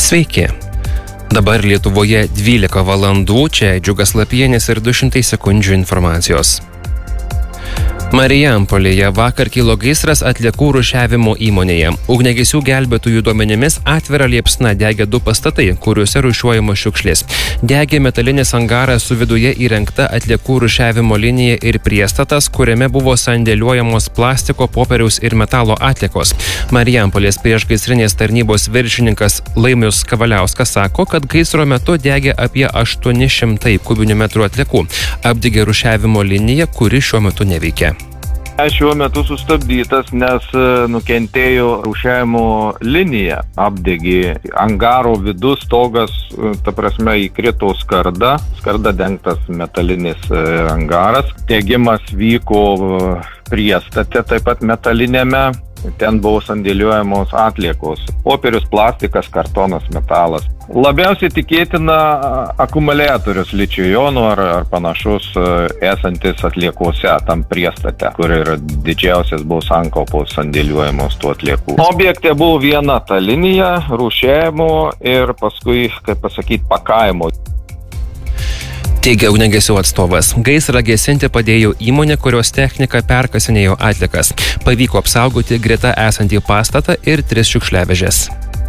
Sveiki. Dabar Lietuvoje 12 valandų, čia Džiugas Lapienis ir 200 sekundžių informacijos. Marijampolėje vakar kilo gaisras atliekų rūšiavimo įmonėje. Ugniagesių gelbėtojų duomenimis atvira liepsna degė 2 pastatai, kuriuose rūšiuojamos šiukšlės. Degė metalinis angaras su viduje įrengta atliekų rūšiavimo linija ir priestatas, kuriame buvo sandėliuojamos plastiko, popieriaus ir metalo atliekos. Marijampolės priešgaisrinės tarnybos viršininkas Laimius Kavaliauskas sako, kad gaisro metu degė apie 800 kubinių metrų atliekų. Apdegė rūšiavimo linija, kuri šiuo metu neveikia. Šiuo metu sustabdytas, nes nukentėjo rūšiavimo linija, apdegė angaro vidus, stogas, ta prasme įkrito skarda dengtas metalinis angaras. Degimas vyko priestate, taip pat metalinėme, ten buvo sandėliuojamos atliekos, popierius, plastikas, kartonas, metalas. Labiausiai tikėtina akumuliatorius ličio-jonų ar panašus esantis atliekose tam priestate, kur yra didžiausias buvo sankaupos sandėliuojamos tų atliekų. Objekte buvo viena ta linija rūšiavimo ir paskui, kaip pasakyti, pakavimo. Teigia ugniagesių atstovas. Gaisrą gesinti padėjo įmonė, kurios technika perkasinėjo atliekas. Pavyko apsaugoti greta esantį pastatą ir 3 šiukšliavežės.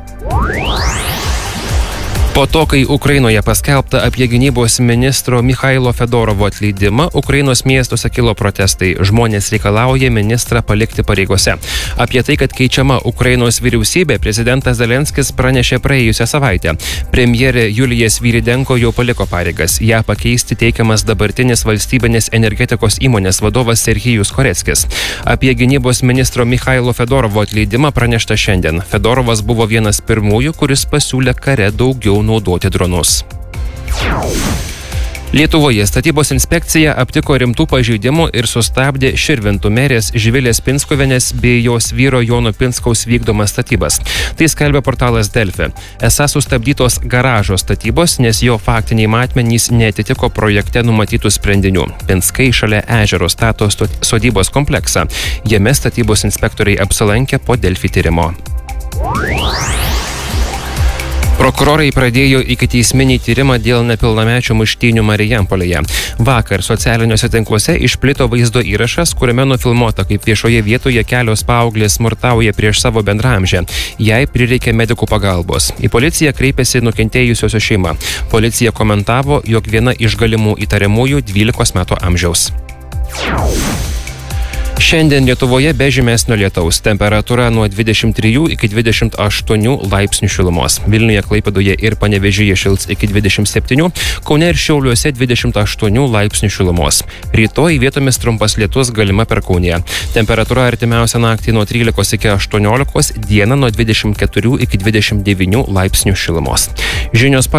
Po to, kai Ukrainoje paskelbta apie gynybos ministro Michailo Fedorovo atleidimą, Ukrainos miestuose kilo protestai. Žmonės reikalauja ministrą palikti pareigose. Apie tai, kad keičiama Ukrainos vyriausybė, prezidentas Zelenskis pranešė praėjusią savaitę. Premjerė Julija Svyridenko jau paliko pareigas. Ją pakeisti teikiamas dabartinis valstybinės energetikos įmonės vadovas Serhijus Koreckis. Apie gynybos ministro Michailo Fedorovo atleidimą pranešta šiandien. Fedorovas buvo vienas pirmųjų, kuris pasiūlė kare daugiau naudoti dronus. Lietuvoje statybos inspekcija aptiko rimtų pažeidimų ir sustabdė Širvintų merės Živilės Pinskuvienės bei jos vyro Jono Pinskaus vykdomas statybas. Tai skelbia portalas Delfi. Esą sustabdytos garažo statybos, nes jo faktiniai matmenys neatitiko projekte numatytų sprendinių. Pinskai šalia ežero stato sodybos kompleksą. Jame statybos inspektoriai apsilankė po Delfi tyrimo. Prokurorai pradėjo ikiteisminį tyrimą dėl nepilnamečių muštynių Marijampolėje. Vakar socialiniuose tinkluose išplito vaizdo įrašas, kuriame nufilmuota, kaip viešoje vietoje kelios paauglės smurtauja prieš savo bendraamžę. Jai prireikė medikų pagalbos. Į policiją kreipėsi nukentėjusios šeima. Policija komentavo, jog viena iš galimų įtariamųjų 12 metų amžiaus. Šiandien Lietuvoje be žymesnio lietaus. Temperatūra nuo 23 iki 28 laipsnių šilumos. Vilniuje, Klaipėdoje ir Panevėžyje šils iki 27, Kaune ir Šiauliuose 28 laipsnių šilumos. Rytoj vietomis trumpas lietus galima perkūnija. Temperatūra artimiausią naktį nuo 13 iki 18, dieną nuo 24 iki 29 laipsnių šilumos. Žinios